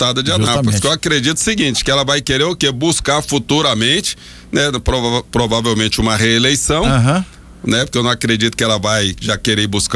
deputada de Anápolis, que eu acredito o seguinte, que ela vai querer o quê? Buscar futuramente, né, provavelmente uma reeleição, né? Porque eu não acredito que ela vai já querer buscar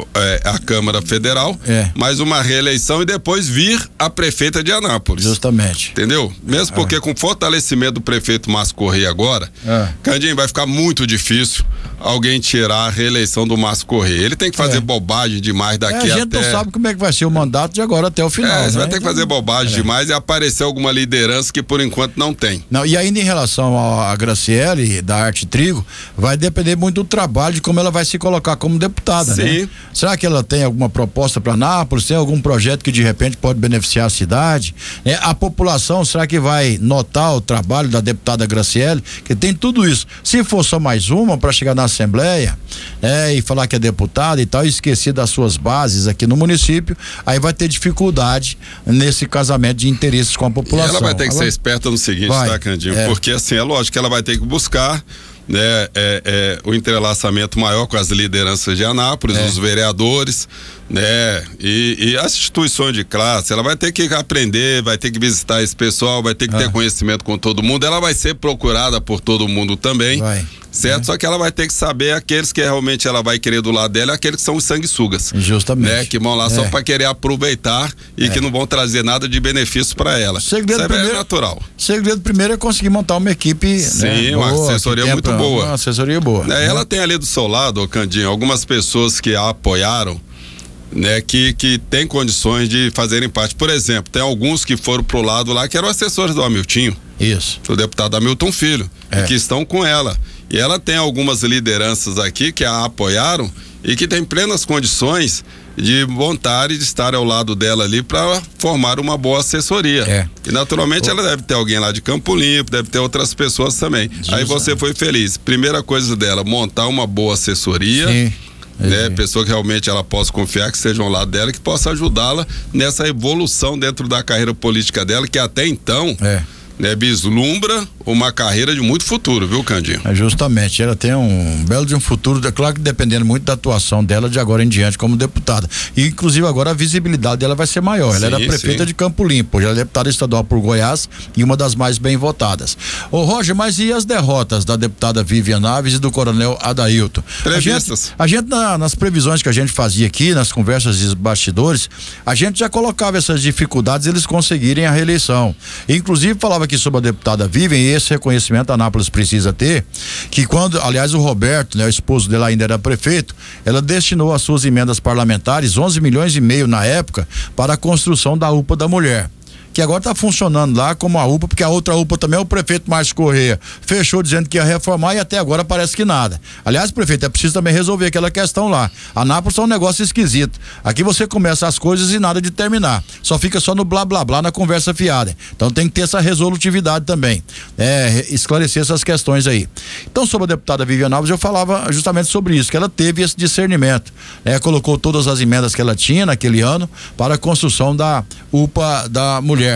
a Câmara Federal, mas uma reeleição e depois vir a prefeita de Anápolis. Justamente. Entendeu? Mesmo porque com o fortalecimento do prefeito Márcio Correia agora, Candinho, vai ficar muito difícil alguém tirar a reeleição do Márcio Correia. Ele tem que fazer bobagem demais daqui até... A gente não sabe como é que vai ser o mandato de agora até o final. Você vai ter que fazer bobagem demais e aparecer alguma liderança que por enquanto não tem. Não, e ainda em relação à Graciele, da Arte Trigo, vai depender muito do trabalho, de como ela vai se colocar como deputada, né? Será que ela tem alguma proposta para Anápolis? Tem algum projeto que de repente pode beneficiar a cidade? A população, será que vai notar o trabalho da deputada Graciele? Que tem tudo isso. Se for só mais uma para chegar na Assembleia, e falar que é deputada e tal, e esquecer das suas bases aqui no município, aí vai ter dificuldade nesse casamento de interesses com a população. E ela vai ter que ser esperta no seguinte, tá, Candinho? Porque assim, é lógico que ela vai ter que buscar, né, o entrelaçamento maior com as lideranças de Anápolis, os vereadores, né, e as instituições de classe. Ela vai ter que aprender, vai ter que visitar esse pessoal, vai ter que ter conhecimento com todo mundo. Ela vai ser procurada por todo mundo também, certo? Só que ela vai ter que saber aqueles que realmente ela vai querer do lado dela, aqueles que são os sanguessugas. Justamente. Né, que vão lá só para querer aproveitar e que não vão trazer nada de benefício para ela. Segredo Isso primeiro, é natural. O segredo primeiro é conseguir montar uma equipe. Sim, uma assessoria muito boa. Uma assessoria boa. Ela tem ali do seu lado, Candinho, algumas pessoas que a apoiaram, né, que tem condições de fazerem parte. Por exemplo, tem alguns que foram pro lado lá que eram assessores do Hamiltinho. Isso. Do deputado Hamilton Filho, e que estão com ela. E ela tem algumas lideranças aqui que a apoiaram e que tem plenas condições de vontade de estar ao lado dela ali para formar uma boa assessoria. E naturalmente ela deve ter alguém lá de Campo Limpo, deve ter outras pessoas também. Aí você foi feliz. Primeira coisa dela, montar uma boa assessoria. Né, pessoa que realmente ela possa confiar, que seja ao lado dela, que possa ajudá-la nessa evolução dentro da carreira política dela, que até então né, vislumbra uma carreira de muito futuro, viu, Candinho? Justamente, ela tem um belo de um futuro, claro que dependendo muito da atuação dela de agora em diante como deputada, e inclusive agora a visibilidade dela vai ser maior. Ela era prefeita de Campo Limpo, hoje ela é deputada estadual por Goiás e uma das mais bem votadas. Ô Roger, mas e as derrotas da deputada Vivian Naves e do coronel Adailton? Previstas. A gente nas previsões que a gente fazia aqui, nas conversas de bastidores, a gente já colocava essas dificuldades eles conseguirem a reeleição. Inclusive falava aqui sobre a deputada Vivian, e esse reconhecimento a Anápolis precisa ter, que quando, aliás, o Roberto, né, o esposo dela ainda era prefeito, ela destinou as suas emendas parlamentares, 11 milhões e meio na época, para a construção da UPA da mulher, que agora está funcionando lá como a UPA, porque a outra UPA também, o prefeito Márcio Correia fechou dizendo que ia reformar e até agora parece que nada. Aliás, prefeito, é preciso também resolver aquela questão lá. Anápolis é um negócio esquisito. Aqui você começa as coisas e nada de terminar. Só fica só no blá blá blá, na conversa fiada. Então tem que ter essa resolutividade também. Esclarecer essas questões aí. Então, sobre a deputada Vivian Alves, eu falava justamente sobre isso, que ela teve esse discernimento. Colocou todas as emendas que ela tinha naquele ano para a construção da UPA da mulher.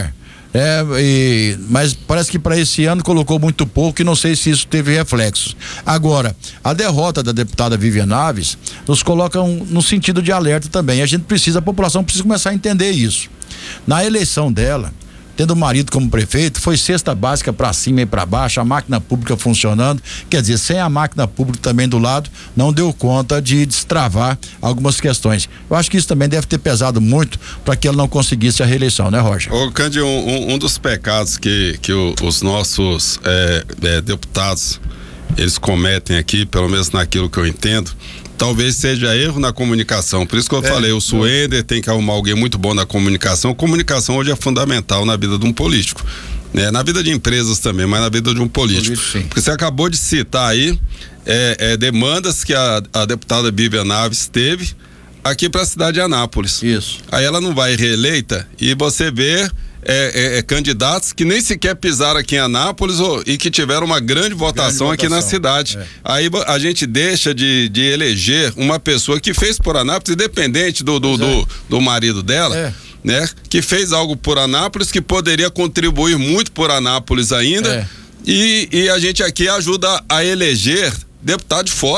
Mas parece que para esse ano colocou muito pouco e não sei se isso teve reflexos. Agora, a derrota da deputada Vivian Naves nos coloca no sentido de alerta também. A população precisa começar a entender isso. Na eleição dela, tendo o marido como prefeito, foi cesta básica para cima e para baixo, a máquina pública funcionando, quer dizer, sem a máquina pública também do lado, não deu conta de destravar algumas questões. Eu acho que isso também deve ter pesado muito para que ela não conseguisse a reeleição, né, Roger? Ô, Cândido, um dos pecados que os nossos deputados, eles cometem aqui, pelo menos naquilo que eu entendo, talvez seja erro na comunicação. Por isso que eu falei, o Suender tem que arrumar alguém muito bom na comunicação. Comunicação hoje é fundamental na vida de um político, né? Na vida de empresas também, mas na vida de um político. Porque você acabou de citar aí demandas que a deputada Vivian Naves teve aqui para a cidade de Anápolis. Isso. Aí ela não vai reeleita e você vê candidatos que nem sequer pisaram aqui em Anápolis e que tiveram uma grande votação aqui na cidade. Aí a gente deixa de eleger uma pessoa que fez por Anápolis, independente do marido dela, né? Que fez algo por Anápolis, que poderia contribuir muito por Anápolis ainda, e a gente aqui ajuda a eleger deputado de fora.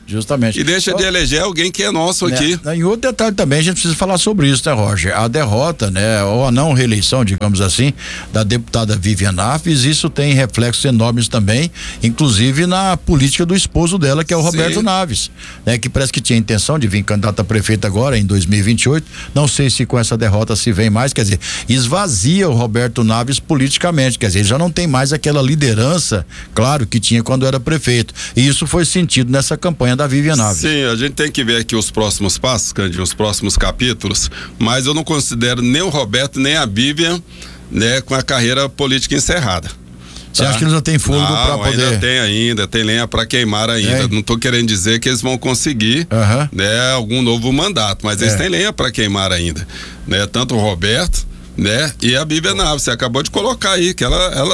Justamente. E deixa de eleger alguém que é nosso aqui. E outro detalhe também, a gente precisa falar sobre isso, né, Roger? A derrota, né, ou a não reeleição, digamos assim, da deputada Vivian Naves, isso tem reflexos enormes também, inclusive na política do esposo dela, que é o Roberto Naves, né, que parece que tinha intenção de vir candidato a prefeito agora em 2028. Não sei se com essa derrota se vem mais, quer dizer, esvazia o Roberto Naves politicamente, quer dizer, ele já não tem mais aquela liderança, claro, que tinha quando era prefeito. E isso foi sentido nessa campanha da Vivian Naves. Sim, a gente tem que ver aqui os próximos passos, Candinho, os próximos capítulos, mas eu não considero nem o Roberto nem a Vivian, né, com a carreira política encerrada. Você acha que eles não têm fôlego para poder? Ainda tem lenha para queimar ainda. Não estou querendo dizer que eles vão conseguir, né, algum novo mandato, mas eles têm lenha para queimar ainda, né? Tanto o Roberto, né? E a Vivian Naves, você acabou de colocar aí que ela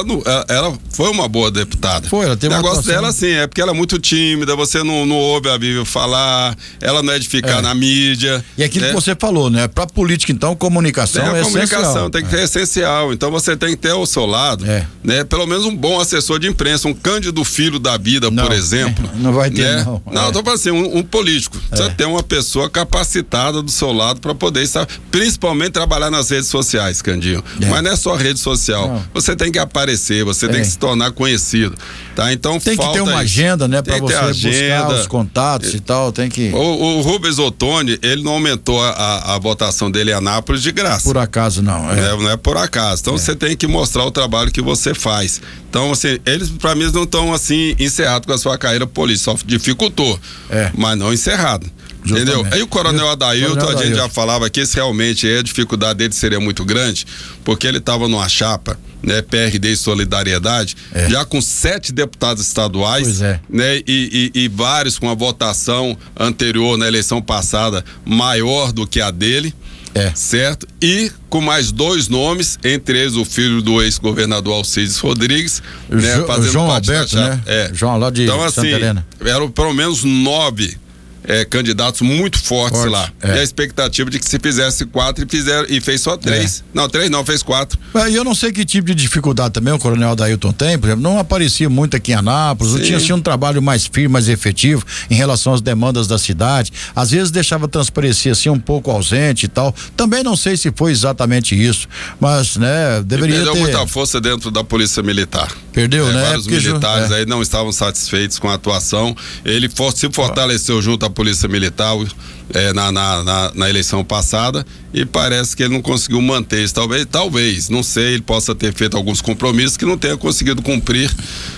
foi uma boa deputada. Foi, ela teve o negócio dela, assim, é porque ela é muito tímida, você não ouve a Vivian falar, ela não é de ficar na mídia. E aquilo que você falou, né? Pra política, então, comunicação é essencial. Comunicação tem que ser essencial, então você tem que ter ao seu lado, né? Pelo menos um bom assessor de imprensa, um Cândido Filho da vida, por exemplo. Não vai ter, né? Não, eu tô falando assim, um político. Você tem uma pessoa capacitada do seu lado para poder estar, principalmente trabalhar nas redes sociais, Candinho. Mas não é só rede social. Você tem que aparecer, você tem que se tornar conhecido, tá? Então tem que ter uma agenda, né? Para você buscar os contatos e tal, tem que... O Rubens Ottoni, ele não aumentou a votação dele em Anápolis de graça. Por acaso não. Não é por acaso. Então você tem que mostrar o trabalho que você faz. Então, assim, eles, pra mim, não estão assim, encerrados com a sua carreira política, só dificultou, mas não encerrado. Entendeu? Aí o Coronel Adailton, a gente já falava que esse realmente a dificuldade dele seria muito grande, porque ele estava numa chapa, né, PRD e Solidariedade, já com 7 deputados estaduais, né, e vários com a votação anterior na eleição passada maior do que a dele. Certo? E com mais 2 nomes, entre eles o filho do ex-governador Alcides Rodrigues, né, fazendo João parte Alberto, da chapa. Né? João lá de então, Santa assim, Helena. Eram pelo menos 9 candidatos muito fortes lá. E a expectativa de que se fizesse 4 e fez só 3. Não, 3 não, fez 4. E eu não sei que tipo de dificuldade também o Coronel Adailton tem, por exemplo, não aparecia muito aqui em Anápolis, não tinha assim um trabalho mais firme, mais efetivo em relação às demandas da cidade, às vezes deixava transparecer assim um pouco ausente e tal. Também não sei se foi exatamente isso, mas, né, deveria perdeu muita força dentro da Polícia Militar. Perdeu, né? Vários militares aí não estavam satisfeitos com a atuação. Ele se fortaleceu junto à Polícia Militar na eleição passada e parece que ele não conseguiu manter isso. Talvez, não sei, ele possa ter feito alguns compromissos que não tenha conseguido cumprir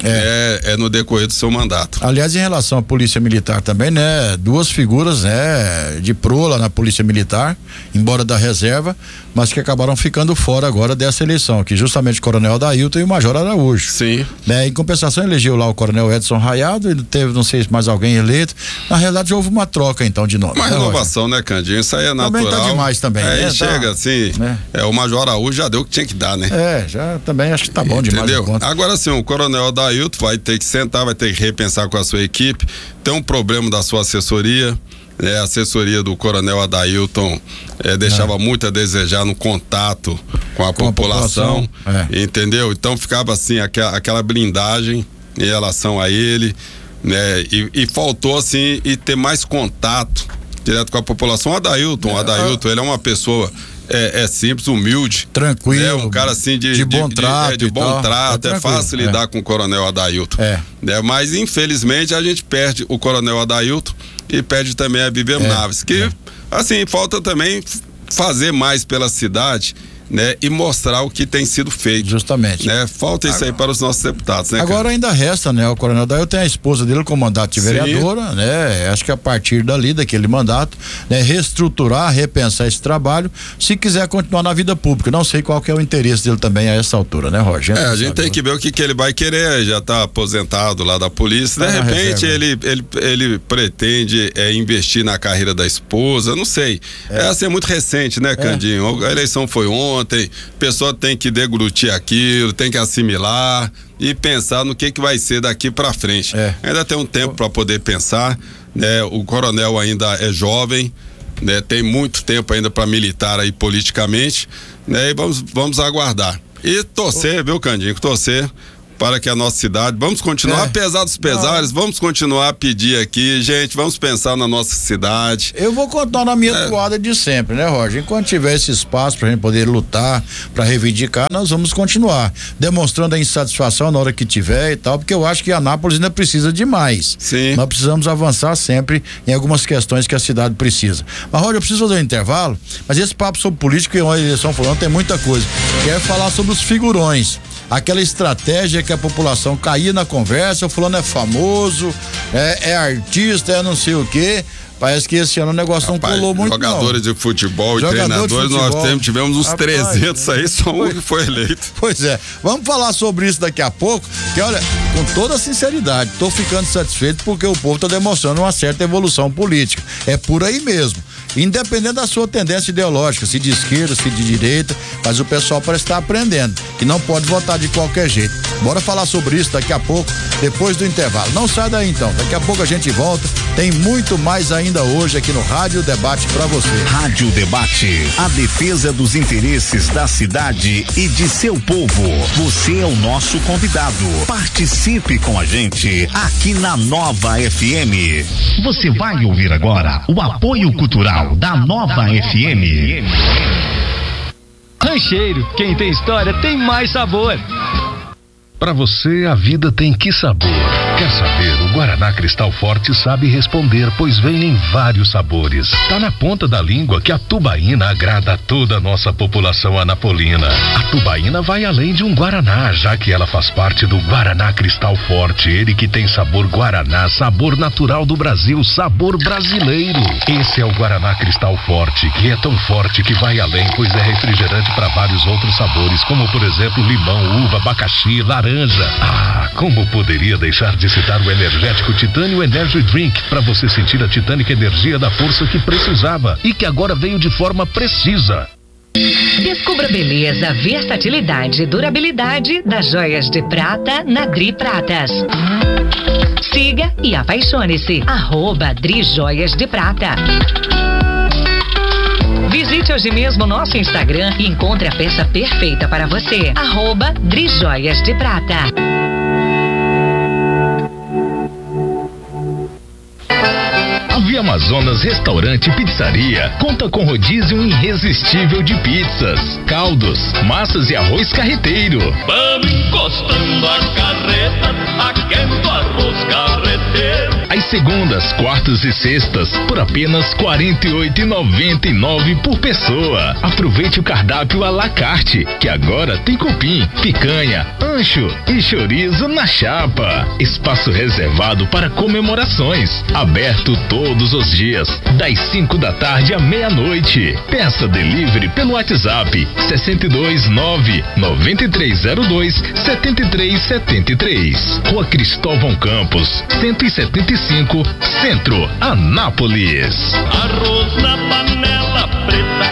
no decorrer do seu mandato. Aliás, em relação à Polícia Militar também, né? 2 figuras, né? De proa lá na Polícia Militar, embora da reserva, mas que acabaram ficando fora agora dessa eleição, que justamente o Coronel Adailton e o Major Araújo. Sim. Né? Em compensação, elegeu lá o Coronel Edson Raiado, ele teve, não sei se mais alguém eleito. Na realidade, houve uma troca, então, de nome. Uma renovação, né, Candinho? Isso aí é natural. Também tá demais também. Aí chega assim, o Major Araújo já deu o que tinha que dar, né? Já também acho que tá bom demais. Entendeu? Agora sim, o Coronel Adailton vai ter que sentar, vai ter que repensar com a sua equipe, tem um problema da sua assessoria, a assessoria do Coronel Adailton deixava muito a desejar no contato com a população. Entendeu? Então ficava assim, aquela blindagem em relação a ele, né? E faltou assim, e ter mais contato direto com a população. O Adailton, ele é uma pessoa simples, humilde, tranquilo, né? Um cara assim de bom trato, é fácil lidar com o Coronel Adailton, né? Mas infelizmente a gente perde o Coronel Adailton e perde também a Vivian Naves, que assim, falta também fazer mais pela cidade, né? E mostrar o que tem sido feito. Justamente. Né? Falta isso aí para os nossos deputados, né? Agora ainda resta, né? O Coronel Adailton tem a esposa dele com mandato de vereadora, né? Acho que a partir dali, daquele mandato, né? Reestruturar, repensar esse trabalho, se quiser continuar na vida pública. Não sei qual que é o interesse dele também a essa altura, né, Roger? A gente tem que ver o que ele vai querer, já tá aposentado lá da polícia, de repente ele pretende investir na carreira da esposa, não sei. Assim, é muito recente, né, Candinho? A eleição foi ontem, a pessoa tem que deglutir aquilo, tem que assimilar e pensar no que vai ser daqui para frente. Ainda tem um tempo para poder pensar, né? O coronel ainda é jovem, né? Tem muito tempo ainda para militar aí politicamente, né? E vamos aguardar e torcer, viu, Candinho? Torcer para que a nossa cidade, vamos continuar, apesar dos pesares, vamos continuar a pedir aqui, gente, vamos pensar na nossa cidade. Eu vou contar na minha toada de sempre, né, Roger? Enquanto tiver esse espaço pra gente poder lutar, pra reivindicar, nós vamos continuar demonstrando a insatisfação na hora que tiver e tal, porque eu acho que Anápolis ainda precisa de mais. Sim. Nós precisamos avançar sempre em algumas questões que a cidade precisa. Mas, Roger, eu preciso fazer um intervalo, mas esse papo sobre política e uma eleição fulano tem muita coisa. Quero falar sobre os figurões. Aquela estratégia que a população caía na conversa, o fulano é famoso, é artista, é não sei o quê. Parece que esse ano o negócio não colou muito, jogadores de futebol e treinadores, nós tivemos uns 300 aí, só um que foi eleito. Pois é, vamos falar sobre isso daqui a pouco, que olha, com toda sinceridade, tô ficando satisfeito porque o povo tá demonstrando uma certa evolução política, é por aí mesmo, independente da sua tendência ideológica, se de esquerda, se de direita, mas o pessoal parece estar aprendendo, que não pode votar de qualquer jeito. Bora falar sobre isso daqui a pouco, depois do intervalo. Não sai daí então, daqui a pouco a gente volta, tem muito mais ainda hoje aqui no Rádio Debate pra você. Rádio Debate, a defesa dos interesses da cidade e de seu povo. Você é o nosso convidado. Participe com a gente aqui na Nova FM. Você vai ouvir agora o apoio cultural da Nova FM. Rancheiro, quem tem história tem mais sabor. Pra você, a vida tem que sabor. Quer saber? O Guaraná Cristal Forte sabe responder, pois vem em vários sabores. Tá na ponta da língua que a tubaína agrada a toda a nossa população anapolina. A tubaína vai além de um Guaraná, já que ela faz parte do Guaraná Cristal Forte. Ele que tem sabor Guaraná, sabor natural do Brasil, sabor brasileiro. Esse é o Guaraná Cristal Forte, que é tão forte que vai além, pois é refrigerante para vários outros sabores, como por exemplo limão, uva, abacaxi, laranja. Ah, como poderia deixar de citar o energético Titânio Energy Drink, para você sentir a titânica energia da força que precisava e que agora veio de forma precisa. Descubra a beleza, versatilidade e durabilidade das joias de prata na Dri Pratas. Siga e apaixone-se. @Dri Joias de Prata. Visite hoje mesmo nosso Instagram e encontre a peça perfeita para você. @Dri Joias de Prata. A Via Amazonas Restaurante e Pizzaria conta com rodízio irresistível de pizzas, caldos, massas e arroz carreteiro. Vamos encostando a carreta, aquendo arroz carreteiro. Às segundas, quartas e sextas, por apenas R$ 48,99 por pessoa. Aproveite o cardápio à la carte, que agora tem cupim, picanha, ancho e chorizo na chapa. Espaço reservado para comemorações. Aberto todos os dias, das 5 da tarde à meia-noite. Peça delivery pelo WhatsApp 629-9302-7373. Rua Cristóvão Campos, 175, Centro, Anápolis. Arroz na panela preta.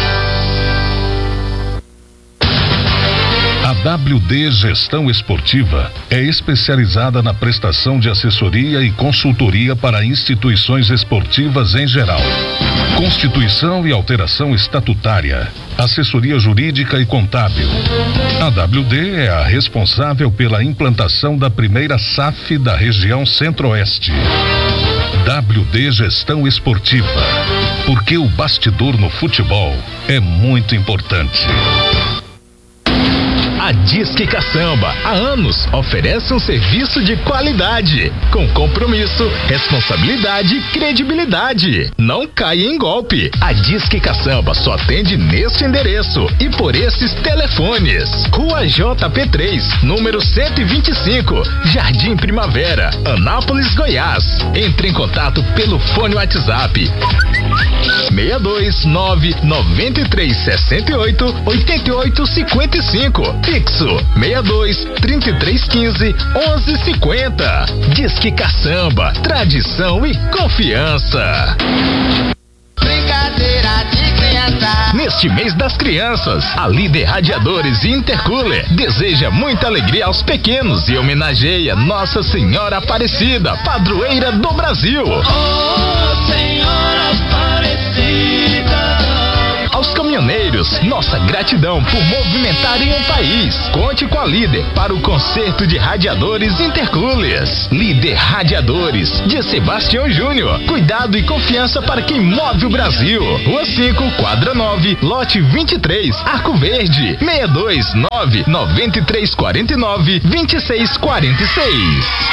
A WD Gestão Esportiva é especializada na prestação de assessoria e consultoria para instituições esportivas em geral. Constituição e alteração estatutária, assessoria jurídica e contábil. A WD é a responsável pela implantação da primeira SAF da região Centro-Oeste. WD Gestão Esportiva, porque o bastidor no futebol é muito importante. A Disque Caçamba, há anos, oferece um serviço de qualidade, com compromisso, responsabilidade e credibilidade. Não caia em golpe. A Disque Caçamba só atende neste endereço e por esses telefones. Rua JP3, número 125, Jardim Primavera, Anápolis, Goiás. Entre em contato pelo fone WhatsApp 629-9368-8855. Fixo 62-3315-1150. Disque Caçamba, tradição e confiança. Brincadeira de criança. Neste mês das crianças, a Líder Radiadores e Intercooler deseja muita alegria aos pequenos e homenageia Nossa Senhora Aparecida, padroeira do Brasil. Oh, Senhora Aparecida. Aos caminhoneiros, nossa gratidão por movimentarem o país. Conte com a Líder para o conserto de radiadores intercoolers. Líder Radiadores, de Sebastião Júnior. Cuidado e confiança para quem move o Brasil. Rua 5, quadra 9, lote 23, Arco Verde. 629-9349-2646.